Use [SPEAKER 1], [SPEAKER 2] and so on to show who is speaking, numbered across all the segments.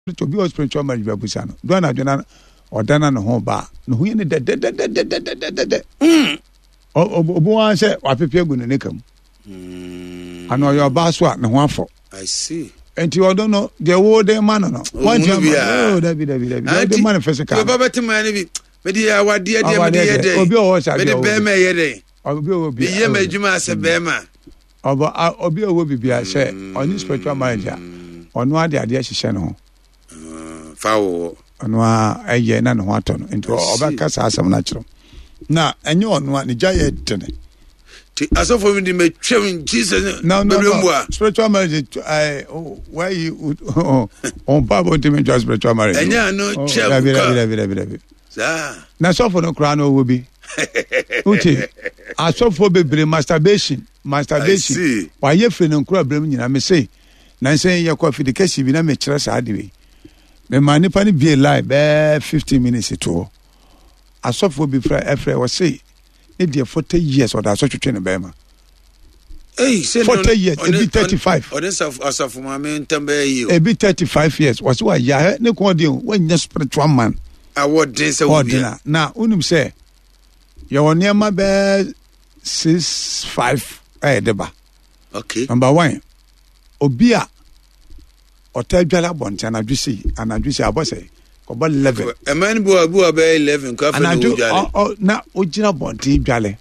[SPEAKER 1] to be spiritual marriage babusano do na dwena odana no ho ba no hu ne de obu wan se wapepia gu ne kam ano yo ba so ne ho afọ
[SPEAKER 2] I see.
[SPEAKER 1] enti odo no de wo de man no wan jam David de manifest ka
[SPEAKER 2] baba betima ne bi me di awade de me de yede
[SPEAKER 1] obi o sa
[SPEAKER 2] me de be me yede
[SPEAKER 1] obi o bi
[SPEAKER 2] ye ma djuma se be ma
[SPEAKER 1] obi o bi bia se oni spiritual marriage ono ade hihye no
[SPEAKER 2] fawo
[SPEAKER 1] ono aye na no ato no enti obaka sa asam na kiro na enye ono ne jaye tene
[SPEAKER 2] ti asofo mi di me twem Jesus
[SPEAKER 1] no spiritual marriage why you on Bible to me just spiritual marriage
[SPEAKER 2] enye no twem
[SPEAKER 1] sa na sofo no kra no wo bi uti asofo bebre masturbation why ye free no kra brem nyina me say na say ye ko fidikasi bi na me kire sa ade we me mani pani be live be 15 minutes to asofo bi fra efre wo say e dey 40 years or that so twetwe ne be ma
[SPEAKER 2] say
[SPEAKER 1] 40 years e be 35
[SPEAKER 2] or this asofo ma me ntambe yi
[SPEAKER 1] e be 35 years was wa ya ne ko dey when nya spiritual man
[SPEAKER 2] award dey say we
[SPEAKER 1] na unim say ye won e ma be 65 deba
[SPEAKER 2] okay
[SPEAKER 1] number 1 obi a hotel dwala bonte anadwisi abose ko ba 11
[SPEAKER 2] a man bu be 11 ko afa no dwale
[SPEAKER 1] na ogina bonte dwale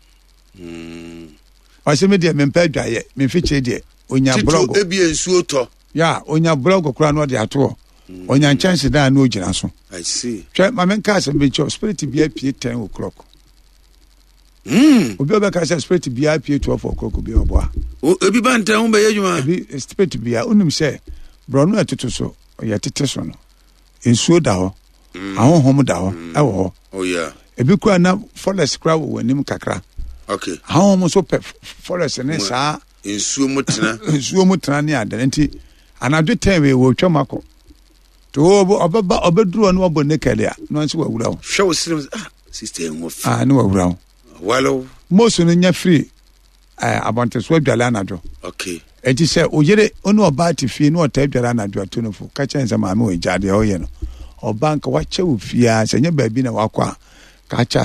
[SPEAKER 1] o se me de me mpa dwaye me fiche de onya blog
[SPEAKER 2] e bi ensuo to
[SPEAKER 1] ya onya blog kura no de ato onya chance da na ogina so
[SPEAKER 2] I see
[SPEAKER 1] try ma men ka se be cho spirit bi apie 10 o'clock obi obeka se spirit bi apie 12 o'clock obi obo
[SPEAKER 2] ebi banta ho be yedwuma
[SPEAKER 1] ebi spirit bi a unim se brono atutu so ya tete so no ensuo da ho ahonhom da ho ewo ho
[SPEAKER 2] oh yeah
[SPEAKER 1] ebi kura na forest kura wo anim kakra
[SPEAKER 2] okay
[SPEAKER 1] ahonhom so forest ne sa
[SPEAKER 2] ensuo mutena
[SPEAKER 1] ne adanti anadwe ten we wo twamako to obeduru no obo nekele a no nso wawura ho
[SPEAKER 2] show sister en
[SPEAKER 1] no wawura ho
[SPEAKER 2] walo
[SPEAKER 1] moso no nya free abonte so adwala anadwo
[SPEAKER 2] okay
[SPEAKER 1] enti se oyere onu oba tifie no ota adwala anadwo atonofo ka chen se maame o jade o ye no oba nka wache ofia se nya baabi na wakwa ka cha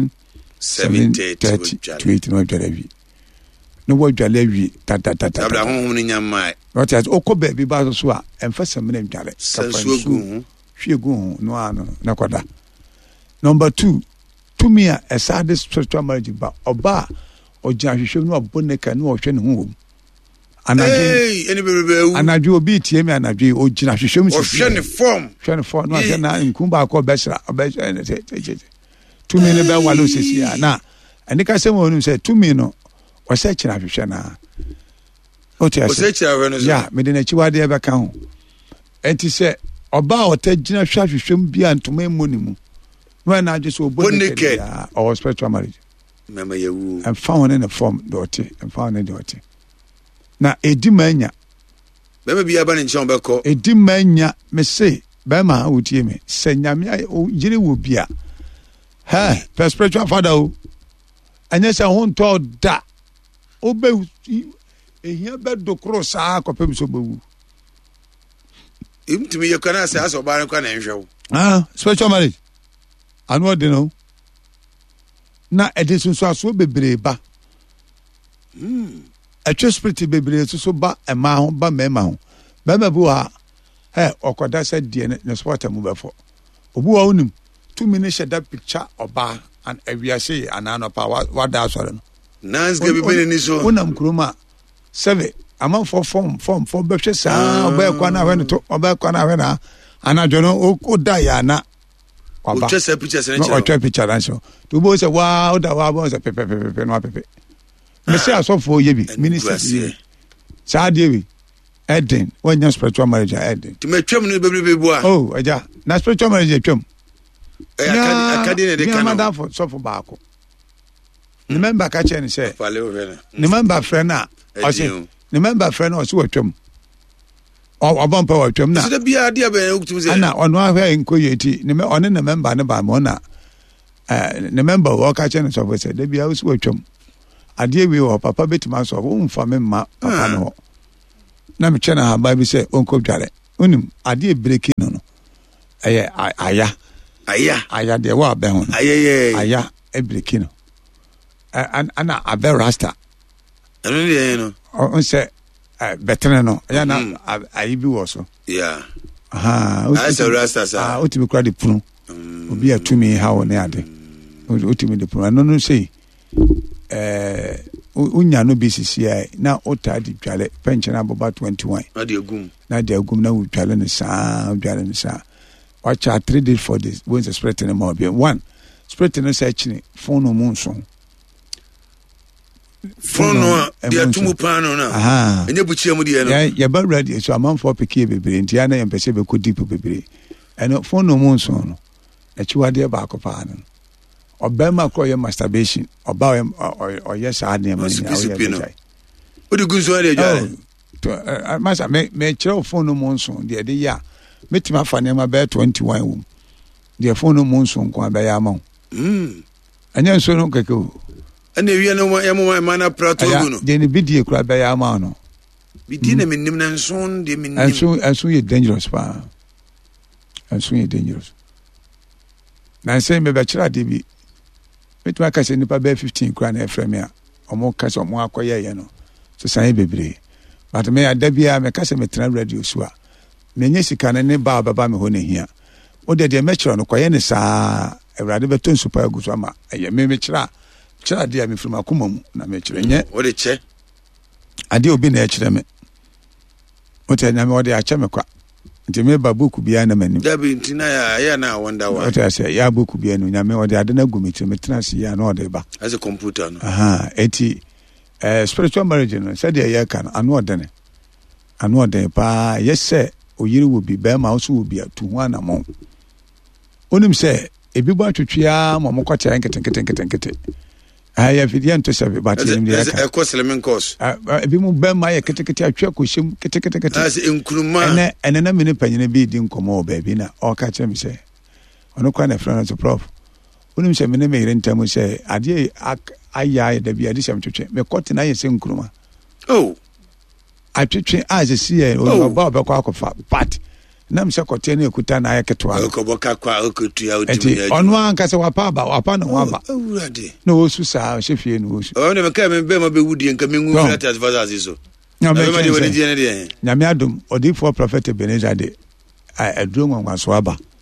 [SPEAKER 1] 7:30 no adwala wi no wo adwala wi ta
[SPEAKER 2] abla honhom ni nyamai
[SPEAKER 1] what is okọ baabi ba so a emfa samene ndwale ka
[SPEAKER 2] sansuogu
[SPEAKER 1] hwiegu no ano na kwada number 2 to me a sad spiritual marriage ba oba oja hwehwe no aboneka no ohwe ne ho anadwo obi tie me anadwo ogina hwehwe mu
[SPEAKER 2] ohwe ne form
[SPEAKER 1] no ase na nkumba akọ besra to me ne be walo sisi na anika se mo no se to me no o se kira hwehwe na o ti ase ya me de na chiwade e be ka ho enti se oba otagina hwehwe mu bia ntoma emu mu when I just naked or spiritual marriage.
[SPEAKER 2] Remember you
[SPEAKER 1] and found in a form daughter and found in daughter. Now a dimania.
[SPEAKER 2] Maybe be a ban in Chambako.
[SPEAKER 1] A dimania me say, Bama would hear me. Say Yamia o Jiri will be a ha spiritual father. And yes, I won't tell that. Obey here bed do cross our copy so boo.
[SPEAKER 2] Even to me, you cannot say, as a baron can show.
[SPEAKER 1] Spiritual marriage. Anu de no na edisun so aso bebre ba spirit bebre so ba ema ho ba mema ho ba bu ha okoda se die ne sport mu befo obu wa onim 2 minutes share that picture oba and awiase anano pa wa da so no
[SPEAKER 2] nans ge be ni so
[SPEAKER 1] onam kroma 7 amam for form for be hwe sa oba kwa na hwe no to oba kwa na hwe na anajo no o da ya na
[SPEAKER 2] o chese pictures na
[SPEAKER 1] o chese picture na so to bo say wow da wa bo say pepe no pepe me say asofo ye bi minister sa de wi Eden when your spiritual marriage Eden
[SPEAKER 2] to me twem no bebre bu a
[SPEAKER 1] oh aja na spiritual marriage twem
[SPEAKER 2] akadi ne de kan
[SPEAKER 1] na for so for baako ni member ka che ni say ni member friend na o say ni member friend o so twem ọbọn pa watwam na
[SPEAKER 2] so bia dia be okutum se
[SPEAKER 1] ana ono ahwe nkoyeti ne me one ne member ne ba mo na ne member wo ka che ne so for say da bia wo so watwam ade wi wo papa betima so wo mfa me ma papa no na me che na ha ba bi say onko dware unim ade break no aya de wa be ho aya e break no ana abe rasta
[SPEAKER 2] eno de no
[SPEAKER 1] on say betre no ya na ayi bi wo so
[SPEAKER 2] asa rasta sa
[SPEAKER 1] otimi kura de punu obi atumi ha wo ne ade otimi de punu no say unya no BCCI na ota di twale pension aboba 21 na de agum na wo twale ne saa watch 3 days 4 days when the spread in more be one spread no search ni phone no monso
[SPEAKER 2] phone no dia tumu pano na enye buchia mu dia no
[SPEAKER 1] ya ba ready so amount for pick bebre ntia na yempese be ko deep bebre eno phone no monso no achiwade ba akopaa no obema ko ye masturbation oba o yes ade ma ni
[SPEAKER 2] o de gunso ade jare
[SPEAKER 1] to masa me chiro phone no monso de ya metima afa ne ma be 21 wo de phone no monso nko ba ya ma anya nso no keke o
[SPEAKER 2] ene wi no ya mo ma na prato gu no
[SPEAKER 1] de ne bidie kura ba ya ma no
[SPEAKER 2] bidie na menim na nso de menim
[SPEAKER 1] anso ye dangerous pa anso ye dangerous na say me be chira de bi metima ka se nipa be 15 kura na efrem ya omo ka se omo akoye ye no so san bebre but me adabia me ka se me tena radio so a menye sika ne ba baba me ho ne hia o de me chira no koye ne saa ewrade beto nsupa agu so ama eye me chira de me from akoma mu na me chira nye
[SPEAKER 2] o de che
[SPEAKER 1] ade obi na chira me o te na me o de ache me kwa nti me ba book bia na mani
[SPEAKER 2] da bi ntina ya na wonder why
[SPEAKER 1] o te say ya book bia no nya me o de ade na gu me chira me tena si ya na o de ba
[SPEAKER 2] as a computer no
[SPEAKER 1] eti spiritual marriage no said ya kan anu oden pa yese oyiri wo bi ba ma so wo bi atu ho anamo onim se ebi bo atwetwea mo mokɔkyɛ nketenkete ya fidia nto sɛ ba te nim dia ka
[SPEAKER 2] ekoselemen course
[SPEAKER 1] ebi mu ba ma ya ketekete atwa ko hyem ketekete
[SPEAKER 2] as enkuruma
[SPEAKER 1] ene na mene panyine bi di nkomo ba bi na o ka kyerɛ me sɛ ono kwa na friend so prof onim sɛ mene me yire ntam sɛ ade aya da bi ade sɛ mtwetwe me kɔte na yɛ sɛ nkuruma atwetwe as si e o ba obekɔ akɔfa but nam se kote na ekuta na ayeketwa
[SPEAKER 2] okoboka kwa okotua otimi
[SPEAKER 1] ya onu anka se wapa na waba
[SPEAKER 2] awurade
[SPEAKER 1] no osu sa shefie no osu
[SPEAKER 2] o ne me ka me be ma be wudi nka me ngu flat as far as so
[SPEAKER 1] na me
[SPEAKER 2] ma de woni die ne
[SPEAKER 1] nyame adom odifo prophet Ebenezer de aduro ngwanso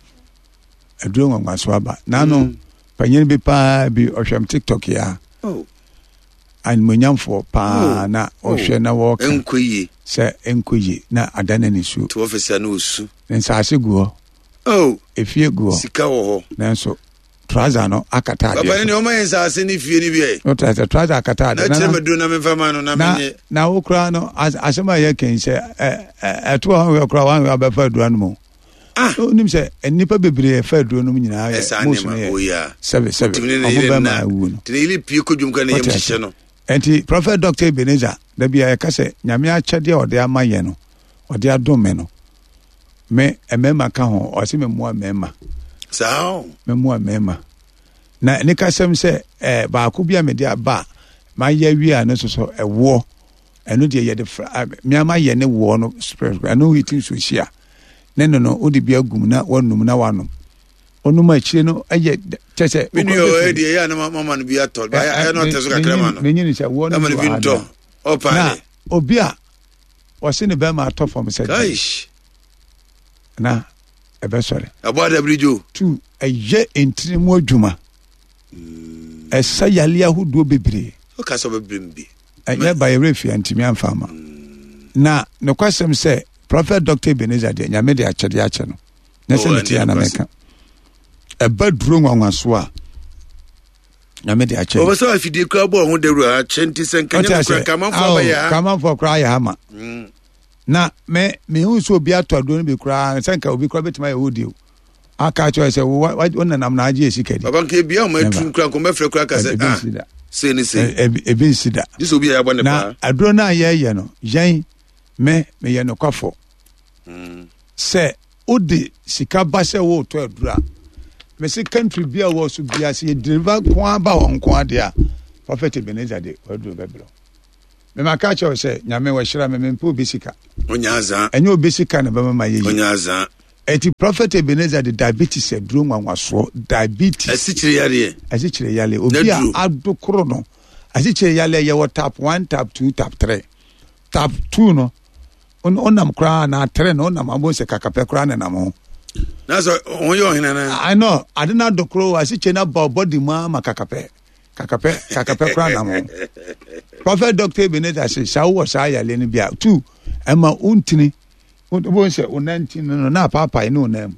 [SPEAKER 1] aba na no panyin bi pa bi ohwem TikTok ya an munyamfo pa na ohwe na wo
[SPEAKER 2] enkoyi
[SPEAKER 1] se enkoyi na adana ni su
[SPEAKER 2] to officer na osu
[SPEAKER 1] nsase guo efie guo
[SPEAKER 2] sika wo ho
[SPEAKER 1] nanso trouser no akata ade
[SPEAKER 2] baba ne o ma nsase ni fie ni bi
[SPEAKER 1] no trouser akata ade
[SPEAKER 2] na cheme do na me fama no na menye
[SPEAKER 1] na wo kra no asema ye ken se eto ho we kra wan we abafa duan mo onim se enipa bebre fa duan no nyina ya
[SPEAKER 2] mo so ya
[SPEAKER 1] sebe omo ba ma wu no
[SPEAKER 2] tini pie ko dwum ka na yem hye no
[SPEAKER 1] enti prophet Dr. Ebenezer da bia ya kase nyame akyade ode amaye no ode adome no me emema ka ho o se memua mema
[SPEAKER 2] sao
[SPEAKER 1] memua mema na ne kasem se ba ko bia me dia ba ma ya wi a no so ewo eno de ye de me ama ye ne wo no spirit eno hitin so hia ne no odi bia gum na wonum na wanom onum achire no aye tese
[SPEAKER 2] minio edi ya na mama no bia tol ba ya no teso kakra ma no
[SPEAKER 1] menyi ni se wo no
[SPEAKER 2] na vinto opa
[SPEAKER 1] na obi a wose ne ba ma to form se na ebe sore
[SPEAKER 2] aboda brijo
[SPEAKER 1] tu eye entri mu adwuma esa yale ahudo bebre
[SPEAKER 2] o ka so bebre mbi
[SPEAKER 1] eye ba ye refi antimi amfama na ne kwasem se prophet Dr. Ebenezer de nyame de akyede akye no na se metia na meka eba duro nwanwaso a nyame de akyede
[SPEAKER 2] o so afidi kra bo ho dawru a chenti senkanya kra kamanfo ba ya
[SPEAKER 1] kamanfo kra ya hama na me hu so obi atodoro no bi kra senka obi kra betima ya hodi o aka cho se wona nam na age esikadi
[SPEAKER 2] baba nke bia o ma tun kra ko mefre kra ka se se ni se
[SPEAKER 1] ebi sida
[SPEAKER 2] dis obi ya bone pa
[SPEAKER 1] na adoro na ye no yen me ye no kwafo se odi sika ba se wo to adura me se country bia wo so bia se deliver kwa ba won kwa de a prophet Ebenezer de waduro bebro me maka cho say nyame wo hira me mpo obisika
[SPEAKER 2] onyaza
[SPEAKER 1] enye obisika na bema ma yeyi
[SPEAKER 2] onyaza
[SPEAKER 1] eti prophet Ebenezer the diabetes eduro nwanwaso diabetes asichire yale obi a adokoro no asichire yale ye wo tap 1 tap 2 tap 3 tap 2 no onam kra na 3 no onam abose kakape kra na namo
[SPEAKER 2] na so onyo hina na
[SPEAKER 1] I know adina dokoro asichire na body ma makakape kakape kra na mo prophet Dr. Ebenezer say shawo sa yale ni bia 2 ema untini bo se o 19 no na papa no nam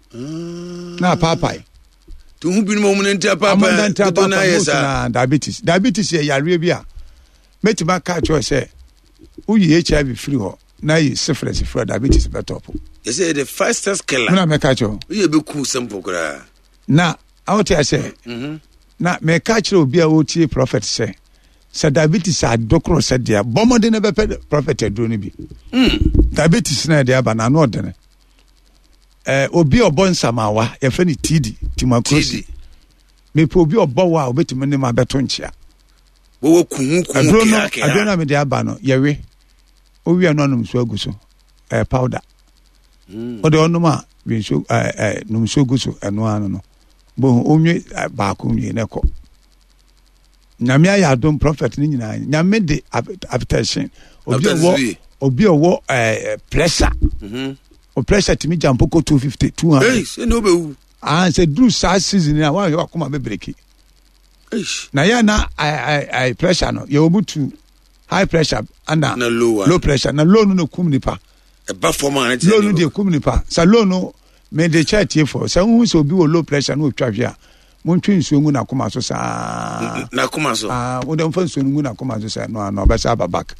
[SPEAKER 1] na papa
[SPEAKER 2] to hu bi no mo ntia papa to na yesa
[SPEAKER 1] diabetes ye yare bia metima ka cho say uyi HIV free ho na yi syphilis free diabetes better up
[SPEAKER 2] you say the fastest killer
[SPEAKER 1] na me ka cho
[SPEAKER 2] uyi be ku simple kra
[SPEAKER 1] na out here say na me ka cho obi a wotie prophet say diabetes adokro said dia bomode na be prophet adro ni bi diabetes na dia ba na no odene obi obo nsamawa ye fe ni TD tuberculosis me po obi obo wa obetimi ne ma beto nchia
[SPEAKER 2] wo kuhu kiake
[SPEAKER 1] adro na me dia ba no yewe owi no num so aguso powder o de onum a bi so num so aguso eno anu no bo onwe ba ko nwe ne ko nyame ya adom prophet ni nyina nyame de application obi owo pressure o pressure timi jampo ko 250 200
[SPEAKER 2] say no be
[SPEAKER 1] say do sad season na wa akoma be break na ya na I pressure no you obutu high pressure and low pressure na low no kum nipa
[SPEAKER 2] e ba form an
[SPEAKER 1] low no de kum nipa sa low no me de chat here for say hu so obi wo low pressure no twahwe a montwe nsuo ngu na koma so saa
[SPEAKER 2] na koma so
[SPEAKER 1] wo dem fa nsuo ngu na koma so saa no ba sa babak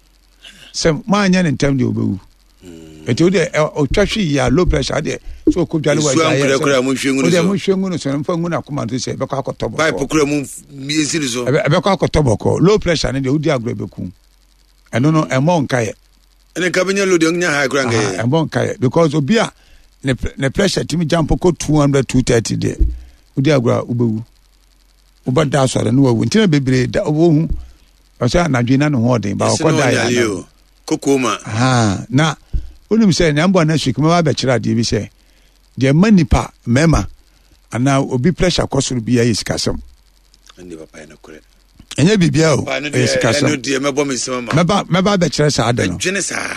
[SPEAKER 1] se ma anya ne ntem de obewu eti o de o twahwe ya low pressure de so ko dwale wa ya
[SPEAKER 2] so
[SPEAKER 1] o de mo hwe ngu no so mfa ngu na koma so se be kwa akotobo
[SPEAKER 2] ba pokura mu miesiri so
[SPEAKER 1] be kwa akotobo ko low pressure ne de o di agro beku eno no emo nkaye
[SPEAKER 2] ene ka benya lo de nya high kra nkaye
[SPEAKER 1] emo nkaye because obi a ne pressure timi jump ko 200 230 de udi agura ubewu ubada asore no wawu ntina bebre da owu asa anadwina no ho den ba okoda ya
[SPEAKER 2] kokoma
[SPEAKER 1] na onim se nyambo na shikuma ba bekira de bi se de manipa mema ana obi pressure kosuru bi ya isikasem
[SPEAKER 2] andi papa na kure
[SPEAKER 1] enye bibia o isikasem
[SPEAKER 2] eno de mebo mesema
[SPEAKER 1] meba bekira sa ade no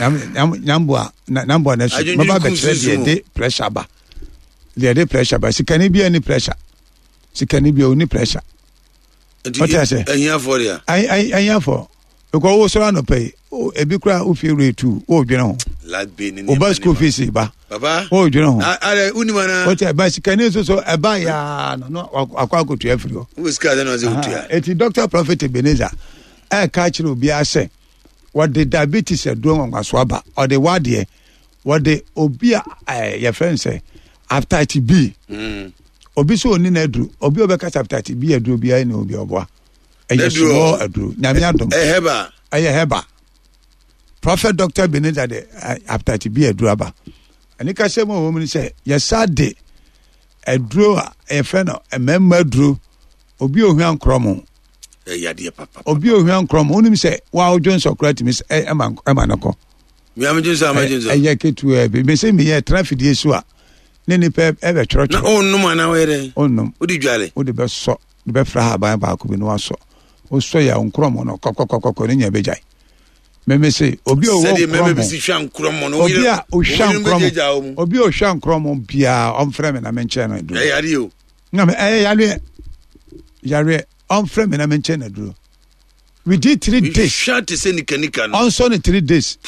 [SPEAKER 1] nyambo na shikuma ba bekira de pressure ba de pressure ba sikani bi any pressure sikani bi oni pressure what I say
[SPEAKER 2] anya for ya
[SPEAKER 1] anya for because wo so no pay ebi kura o fi rate tu o dwene ho
[SPEAKER 2] lad be ni
[SPEAKER 1] o ba school fees ba
[SPEAKER 2] baba
[SPEAKER 1] o dwene ho
[SPEAKER 2] are unimana
[SPEAKER 1] what I ba sikani so e ba ya no akwa go to afri ho
[SPEAKER 2] wo ska na ze utua
[SPEAKER 1] eti Dr. Prophet Ebenezer ka kire obi ase what the diabetes do nwaso aba or the wade what the obi your friend say after TB obi so oni na aduru obi obeka after TB aduru bia na obi oboa eyeso aduru nyame adom heba prophet Dr. Ebenezer de after TB aduru aba ani ka se mo wo mi say yesade aduru e fe no ememma aduru obi ohwan kromo
[SPEAKER 2] yade papa
[SPEAKER 1] obi ohwan kromo oni mi say wa ojon socrates mi ema nako
[SPEAKER 2] mi am jinsa ma jinsa
[SPEAKER 1] ketu be say mi ye traffic dey so a ne ni pe ebe church
[SPEAKER 2] na onum ana were
[SPEAKER 1] onum
[SPEAKER 2] odi dwale
[SPEAKER 1] odi be so be fra ha ba ko bi no aso o so ya nkromo no kokokokoko ne nya bejai me say obi o wo
[SPEAKER 2] kromo me si hwan kromo no
[SPEAKER 1] obi a o hwan kromo obi o hwan kromo bia on frɛ me na me nche no duro
[SPEAKER 2] yare o
[SPEAKER 1] na me yare on frɛ me na me nche no duro we did 3 days
[SPEAKER 2] shot say nikanika no
[SPEAKER 1] on so 3 days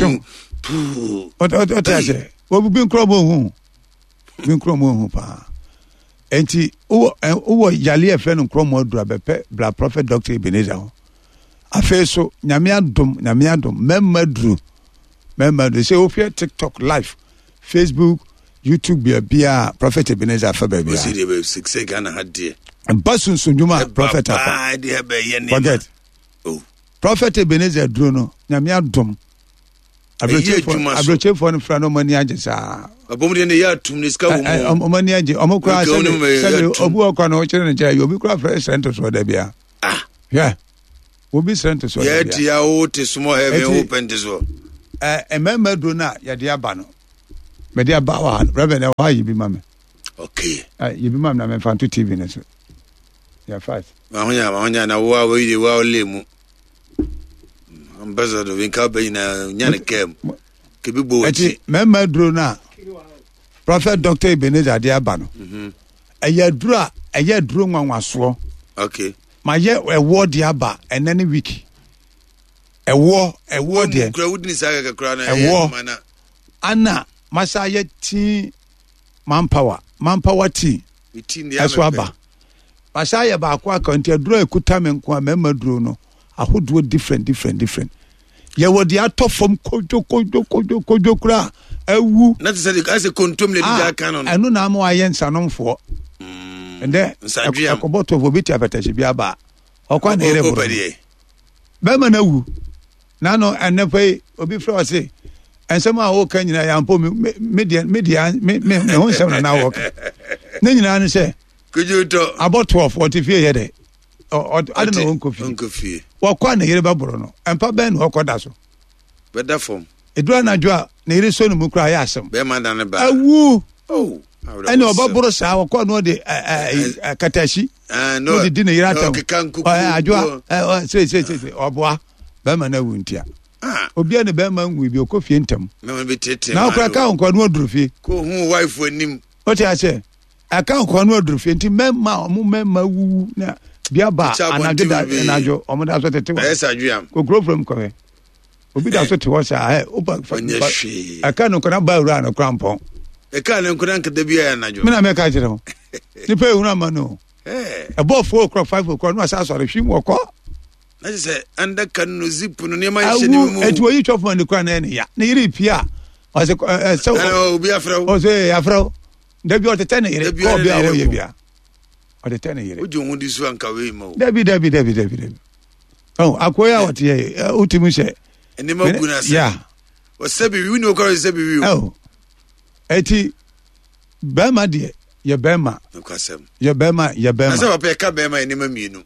[SPEAKER 1] o ta say obi bi nkromo hu bin kromo hu pa enti o yale efe no kromo adura bepe bra prophet Dr. Ebenezer ho afeso nyame adom memadru say ofia TikTok live Facebook YouTube bia prophet Ebenezer fa ba bia
[SPEAKER 2] o si de 6 Ghana hadde
[SPEAKER 1] basun sunjuma prophet afa forget prophet Ebenezer duro no nyame adom abrochefo no fra no mani age saa
[SPEAKER 2] abomde ne ya tum ne ska wo
[SPEAKER 1] mo mani age o mo kura se obu okwa no kire ne ja obi kura fresh center so da bia yeah obi sent so
[SPEAKER 2] yeah dia o te small heaven open this so
[SPEAKER 1] emema do na ya de aba no me de aba wa reverend wa yi bi mame
[SPEAKER 2] okay
[SPEAKER 1] yi bi mame na me fan to TV ne so ya fast
[SPEAKER 2] ma honya na wa we wa lemu ambassador vinka be na nyane kem ke bi bo
[SPEAKER 1] ati memma duro na prophet Dr. Ebenezer de aba no aya duro nwanwaso
[SPEAKER 2] okay
[SPEAKER 1] ma ye ewo de aba enene week ewo de
[SPEAKER 2] kura wudini saga kura na
[SPEAKER 1] ewo
[SPEAKER 2] mana
[SPEAKER 1] ana masa ye ti manpower tea eso aba masa ye ba kwa akwanti duro ekuta me nko memma duro no ahodo different ye wo de atofom kojo kura awu
[SPEAKER 2] na say as a control le dia canon
[SPEAKER 1] anu na ma aye nsanomfo ende akoboto obiti apetashi bia ba okwa na ere bro be ma na wu na no enepai obi fro say ensem a wo kan nyina ya mpo media me ho nsem na wo na nyina ne say
[SPEAKER 2] kuju to
[SPEAKER 1] about 12 45 ye de I don't know onkofi wakwa na ere ba bro no empa ben okoda so
[SPEAKER 2] better form
[SPEAKER 1] edura na dwa na ere so no mu kra ya asem
[SPEAKER 2] be ma dan ba
[SPEAKER 1] awu
[SPEAKER 2] oh
[SPEAKER 1] ene obaboro sa wakwa no de katashi
[SPEAKER 2] no
[SPEAKER 1] de dina ira tam
[SPEAKER 2] adwa
[SPEAKER 1] say oboa be ma na wuntia obi ane be ma nwu bi okofie ntam
[SPEAKER 2] me be tete
[SPEAKER 1] na okra ka onko no odurufie
[SPEAKER 2] ko hu wife anim
[SPEAKER 1] o ti ase aka onko no odurufie nti memma wu na bia ba anajo omo da so tete wa
[SPEAKER 2] yes adwam
[SPEAKER 1] kokro from ko obi da so te wo sa oba aka no kona ba ura no krampon
[SPEAKER 2] aka no kona nkada bia anajo
[SPEAKER 1] me na me ka jere ho ni pe ehuna ma no above 4 o'clock 5 o'clock no asa so re hwim woko
[SPEAKER 2] na se anda kan no zip no ne ma hye ni mu
[SPEAKER 1] etu oyi chop man kura na ya na yiri pia o se so
[SPEAKER 2] obi afra
[SPEAKER 1] o se afra da bi o tete na yiri ko bia o ye bia o tete na yiri
[SPEAKER 2] o jo hu di so anka we ma o
[SPEAKER 1] dabi oh akoya what ye utimu she
[SPEAKER 2] ene ma guna se
[SPEAKER 1] yeah
[SPEAKER 2] o sabi wi no ko sabi wi
[SPEAKER 1] oh eti bema de ye bema
[SPEAKER 2] nkwasem
[SPEAKER 1] ye bema
[SPEAKER 2] na se papa ka bema ene ma mienu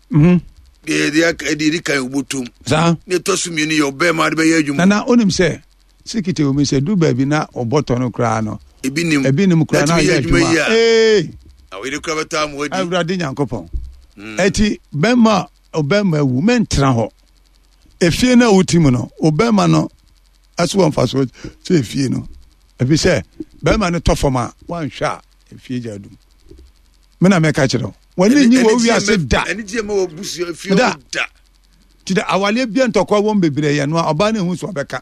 [SPEAKER 2] de kan ubutum
[SPEAKER 1] sa
[SPEAKER 2] ne to su mienu ye bema de be ye adwuma
[SPEAKER 1] na onim se sikite o mi se du ba bi na oboto no kra no ebinim kra na ye adwuma
[SPEAKER 2] awe de kra bata mo adi
[SPEAKER 1] awurade nyankopon eti bema obema wu mentra ho efie na wutim no obema no aso won faso se efie no ebi se bema no tofoma wan hwa efie jadum me na me ka kire wani nyi wo wi ase da
[SPEAKER 2] ani je ma wo busu efie da
[SPEAKER 1] tida awale bia ntokwa won bebre ye no oba na hu so obeka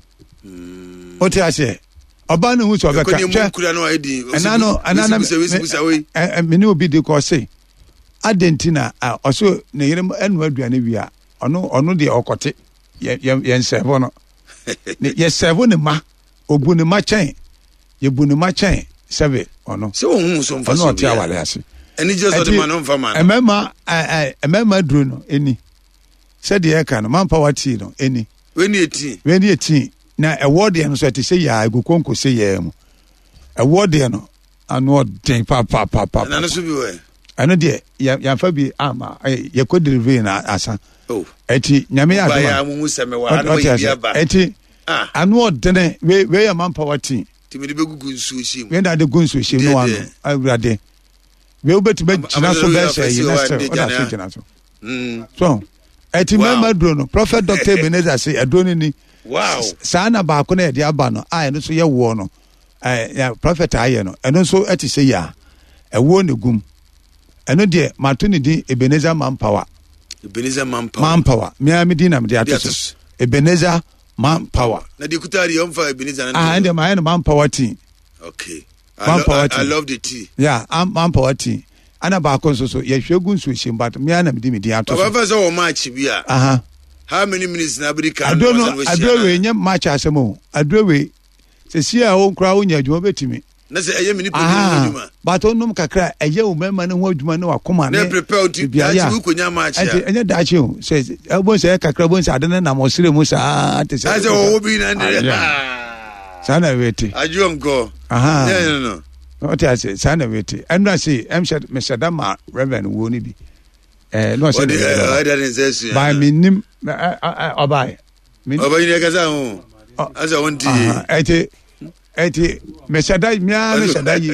[SPEAKER 1] o ti ase oba na hu so obeka enano me ni obi de ko se adentina oso na yire enu aduane wi a ono de okote ye nsevo no ye sevo ne ma obu ne ma chen ye bu ne ma chen sebe ono
[SPEAKER 2] se ohun so mfa so
[SPEAKER 1] ono ti awale ase
[SPEAKER 2] eni je so de ma no mfa ma
[SPEAKER 1] emema duro no eni se de eka no manpower tea no eni
[SPEAKER 2] weni eti
[SPEAKER 1] na award no so te say ya egokonko say ya mu award no ano den pa
[SPEAKER 2] na no so bi we
[SPEAKER 1] ano de ya fa bi ama ye ko deliver na asa eti nyame ya
[SPEAKER 2] ba ya mu se me wa ano ye bia ba
[SPEAKER 1] eti ano den we ya manpower tea
[SPEAKER 2] ti me de begugu nsu shim
[SPEAKER 1] we da de gunsu shim no ano awurade we obeti be na so be say you next oda so jina so so eti member dro no prophet Dr. Ebenezer say adro ni
[SPEAKER 2] wow
[SPEAKER 1] sana ba ko na ye de aba no no so ye wo no ya prophet aye no eno so eti say ya ewo ne gum eno de matuni di Ebenezer manpower me am di na me de atos Ebenezer manpower
[SPEAKER 2] na di kutari on fa Ebenezer
[SPEAKER 1] na and my manpower team
[SPEAKER 2] okay
[SPEAKER 1] I
[SPEAKER 2] love the tea
[SPEAKER 1] yeah manpower team ana ba ko so ye hwegu nso shimbat me ana me di atos
[SPEAKER 2] baba fa so wo match bia how many minutes na America
[SPEAKER 1] adrowe nye match asemo adrowe se sia o nkra o nya adwuma betimi
[SPEAKER 2] na se eye mini adwuma
[SPEAKER 1] but onum kakra eye o mema ne ho adwuma ne wakoma ne
[SPEAKER 2] prepare to dachi ku konya match ya
[SPEAKER 1] enye dachi o se ebo se kakra bo se adene na mo sire mu sa te se
[SPEAKER 2] o bi na ne
[SPEAKER 1] sana weti
[SPEAKER 2] ajongo
[SPEAKER 1] no o te ase sana weti enra se em shedama reverend wo ni bi no se by minim obai
[SPEAKER 2] obai kasa ho asa wonti
[SPEAKER 1] eti meshada yi